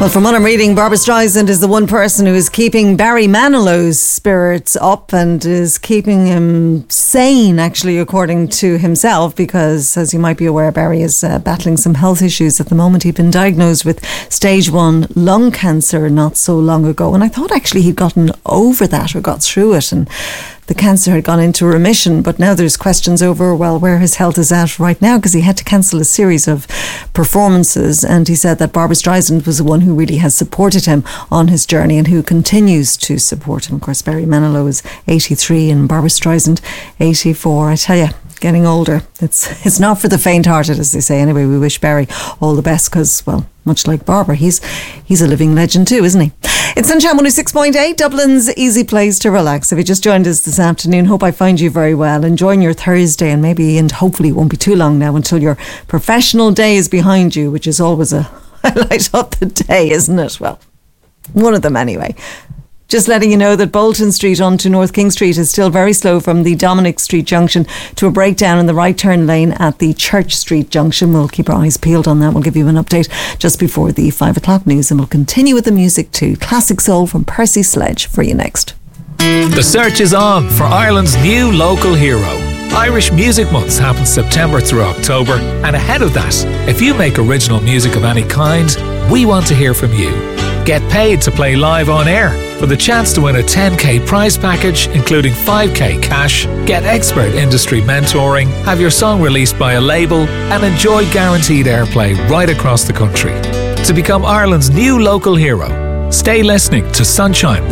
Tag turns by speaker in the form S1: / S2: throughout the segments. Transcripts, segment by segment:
S1: Well, from what I'm reading, Barbra Streisand is the one person who is keeping Barry Manilow's spirits up and is keeping him sane, actually, according to himself, because, as you might be aware, Barry is battling some health issues at the moment. He'd been diagnosed with stage 1 lung cancer not so long ago, and I thought actually he'd gotten over that or got through it, and the cancer had gone into remission, but now there's questions over, well, where his health is at right now, because he had to cancel a series of performances, and he said that Barbra Streisand was the one who really has supported him on his journey and who continues to support him. Of course, Barry Manilow is 83 and Barbra Streisand 84. I tell you, getting older, it's not for the faint-hearted, as they say. Anyway, we wish Barry all the best because, well, much like Barbara, he's a living legend too, isn't he? It's Sunshine 106.8, Dublin's easy place to relax. If you just joined us this afternoon, hope I find you very well, enjoying your Thursday, and hopefully it won't be too long now until your professional day is behind you, which is always a highlight of the day, isn't it? Well, one of them anyway. Just letting you know that Bolton Street onto North King Street is still very slow from the Dominic Street junction to a breakdown in the right turn lane at the Church Street junction. We'll keep our eyes peeled on that. We'll give you an update just before the 5 o'clock news, and we'll continue with the music too. Classic Soul from Percy Sledge for you next.
S2: The search is on for Ireland's new local hero. Irish Music Month happens September through October, and ahead of that, if you make original music of any kind, we want to hear from you. Get paid to play live on air for the chance to win a 10k prize package, including 5k cash, get expert industry mentoring, have your song released by a label, and enjoy guaranteed airplay right across the country. To become Ireland's new local hero, stay listening to Sunshine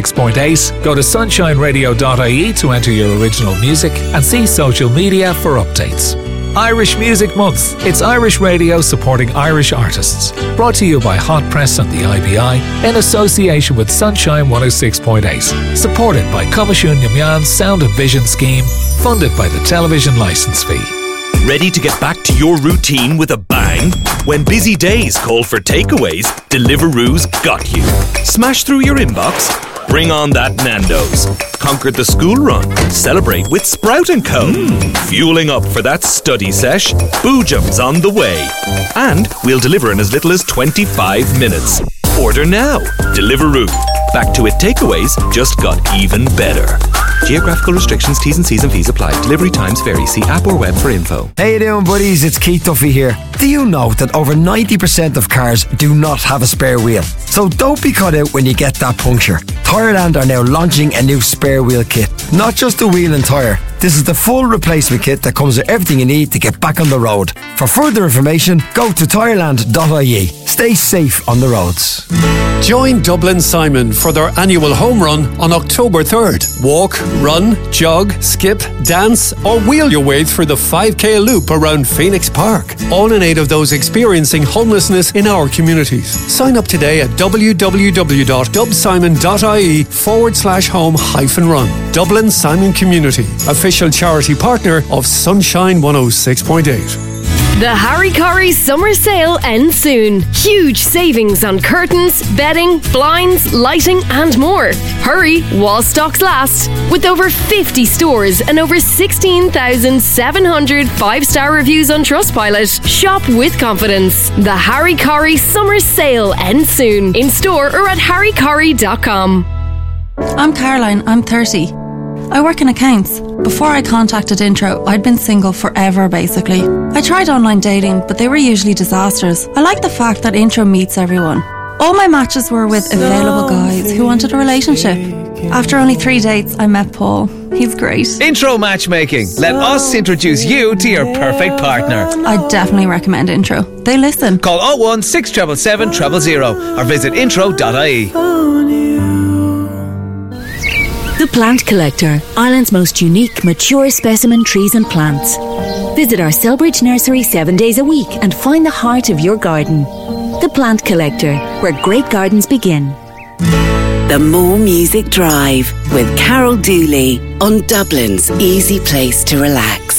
S2: 106.8, go to sunshineradio.ie to enter your original music and see social media for updates. Irish Music Month. It's Irish radio supporting Irish artists. Brought to you by Hot Press and the IBI in association with Sunshine 106.8. Supported by Comisiún na Meán's Sound and Vision Scheme. Funded by the television licence fee.
S3: Ready to get back to your routine with a bang? When busy days call for takeaways, Deliveroo's got you. Smash through your inbox? Bring on that Nando's. Conquer the school run. Celebrate with Sprout & Co. Fueling up for that study sesh? Boojum's on the way. And we'll deliver in as little as 25 minutes. Order now. Deliveroo. Back to it takeaways just got even better. Geographical restrictions, T's and C's and P's apply. Delivery times vary. See app or web for info.
S4: Hey you doing, buddies? It's Keith Duffy here. Do you know that over 90% of cars do not have a spare wheel? So don't be caught out when you get that puncture. Tyreland are now launching a new spare wheel kit. Not just a wheel and tyre. This is the full replacement kit that comes with everything you need to get back on the road. For further information, go to tyreland.ie. Stay safe on the roads.
S5: Join Dublin Simon for their annual home run on October 3rd. Walk, run, jog, skip, dance or wheel your way through the 5k loop around Phoenix Park. All in aid of those experiencing homelessness in our communities. Sign up today at www.dubsimon.ie/home-run. Dublin Simon Community, official charity partner of Sunshine 106.8.
S6: The Harry Corrie Summer Sale ends soon. Huge savings on curtains, bedding, blinds, lighting and more. Hurry while stocks last. With over 50 stores and over 16,700 5-star reviews on Trustpilot, shop with confidence. The Harry Corrie Summer Sale ends soon. In store or at harrycorrie.com.
S7: I'm Caroline, I'm 30. I work in accounts. Before I contacted Intro, I'd been single forever basically. I tried online dating, but they were usually disasters. I like the fact that Intro meets everyone. All my matches were with available guys who wanted a relationship. After only 3 dates, I met Paul. He's great.
S8: Intro matchmaking. Let us introduce you to your perfect partner.
S7: I definitely recommend Intro. They listen.
S8: Call 01 677 000 or visit intro.ie.
S9: The Plant Collector, Ireland's most unique, mature specimen trees and plants. Visit our Selbridge nursery 7 days a week and find the heart of your garden. The Plant Collector, where great gardens begin.
S10: The More Music Drive with Carol Dooley on Dublin's easy place to relax.